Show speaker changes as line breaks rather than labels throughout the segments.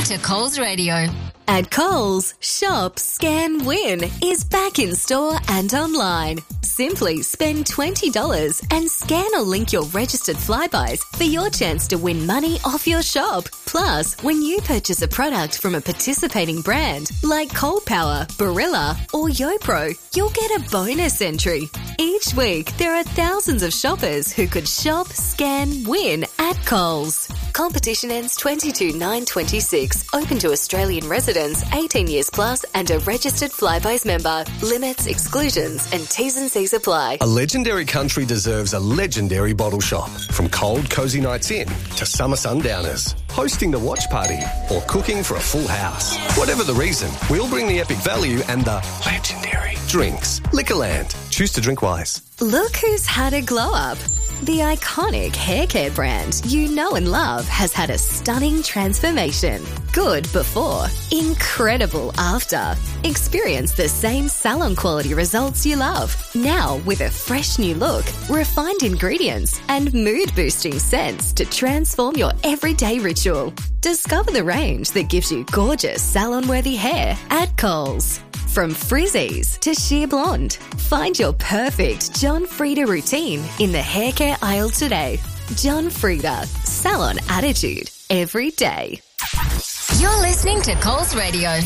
to Coles Radio.
At Coles, Shop, Scan, Win is back in store and online. Simply spend $20 and scan or link your registered Flybuys for your chance to win money off your shop. Plus, when you purchase a product from a participating brand like Cold Power, Barilla or YoPro, you'll get a bonus entry. Each week, there are thousands of shoppers who could shop, scan, win at Coles. Competition ends 22/9/26. Open to Australian residents 18 years plus and a registered Flybuys member. Limits, exclusions and T's and C's apply.
A legendary country deserves a legendary bottle shop. From cold, cosy nights in to summer sundowners, hosting the watch party or cooking for a full house. Whatever the reason, we'll bring the epic value and the legendary drinks. Liquorland. Choose to drink wise.
Look who's had a glow up. The iconic hair care brand you know and love has had a stunning transformation. Good before, incredible after. Experience the same salon quality results you love. Now with a fresh new look, refined ingredients and mood boosting scents to transform your everyday ritual. Discover the range that gives you gorgeous salon-worthy hair at Coles. From frizzies to sheer blonde, find your perfect John Frieda routine in the hair care aisle today. John Frieda, salon attitude every day.
You're listening to Coles Radio.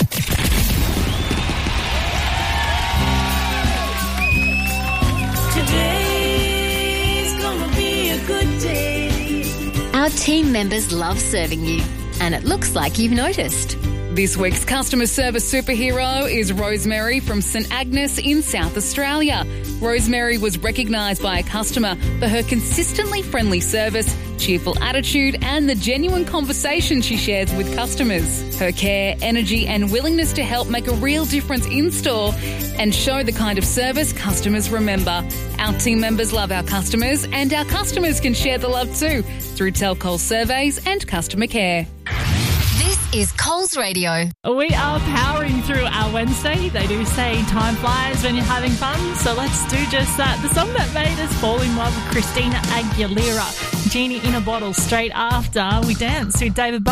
Today's gonna be a good day.
Our team members love serving you, and it looks like you've noticed.
This week's customer service superhero is Rosemary from St Agnes in South Australia. Rosemary was recognised by a customer for her consistently friendly service, cheerful attitude and the genuine conversation she shares with customers. Her care, energy and willingness to help make a real difference in store and show the kind of service customers remember. Our team members love our customers and our customers can share the love too through Tell Coles surveys and customer care.
This is Coles Radio.
We are powering through our Wednesday. They do say time flies when you're having fun, so let's do just that. The song that made us fall in love with Christina Aguilera, Genie in a Bottle, straight after we dance with David